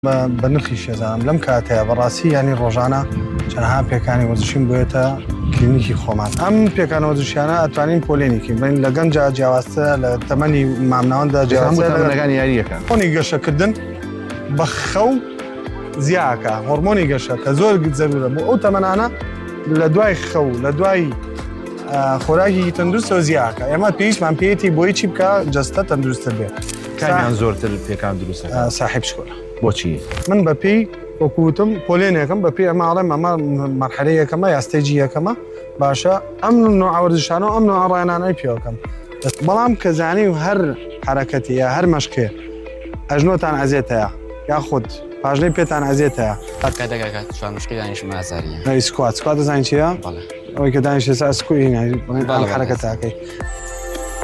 بە نرخی شێزانم لەم کاتەیە بەڕاستی ینی ڕۆژانە چەندەها پێکانی وەرزشیم بۆیەتە کلینیکی خۆمان. ئەم پێکانە وەرزشیانە ئەتوانین پۆلێنێکی بین لە گەنجە جیاوازتە لە تەمەنی مامناوەندا جیاوازەکانی یاریەکە. هۆنی گەشەکردن بە خەو زیاکە هۆرمۆنی گەشە کە زۆر زەرورە بۆ ئەو تەمەنانە لە دوای خەو لە دوای خۆراکی تەندروستەوە زیاکە. ئێمە پێویستمان پێیەتی بۆی چی بکە جەستە تەندروستە بێت. کامیان زۆرتر پێکان دروستە ساحب شکۆلە. بۆچی؟ من بەپێی وەکوتم پۆلێنێکم بەپێی ئەماڵێم ئەمە مەرحەلەی یەکەمە یا ستێجی یەکەمە باشە ئەم نوع وەرزشانە و ئەم نوع ڕایانانەی پێوەکەم. بەڵام کە زانی و هەر حرەکەتی یا هەر مەشقێ ئەژنۆتان ئەزێتەیە یاخود پاژنەی پێتان ئەزێتەیە شوان مشکل دانیشتم ئازاریە. سکوات دەزانین چییە؟ بەڵێ. ئەوەی کە دانیشتێستا سکوی حرەکەتاکەی.